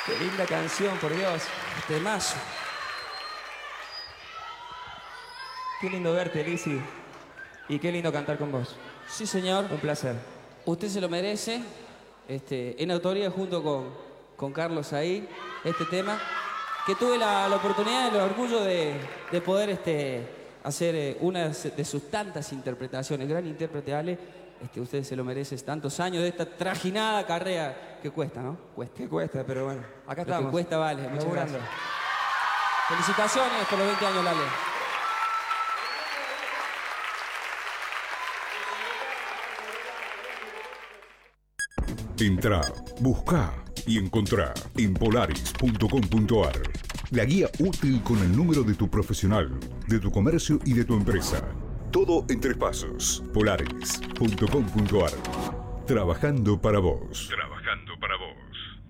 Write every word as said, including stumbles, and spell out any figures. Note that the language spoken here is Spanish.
Qué linda canción, por Dios. Temazo. Qué lindo verte, Lizzy. Y qué lindo cantar con vos. Sí, señor. Un placer. Usted se lo merece. Este, en autoría junto con, con Carlos ahí, este tema, que tuve la, la oportunidad y el orgullo de, de poder este, hacer eh, una de sus tantas interpretaciones. Gran intérprete, Ale. Este, usted se lo merece tantos años de esta trajinada carrera que cuesta, ¿no? Cuesta. ¿Qué cuesta? Pero bueno, acá Lo estamos. que cuesta vale. Muchas Laburando. gracias. Felicitaciones por los veinte años, Lale. Entrá, buscá y encontrá en polaris punto com punto ar la guía útil con el número de tu profesional, de tu comercio y de tu empresa. Todo en tres pasos. polaris punto com punto ar. Trabajando para vos. Trabajando para vos.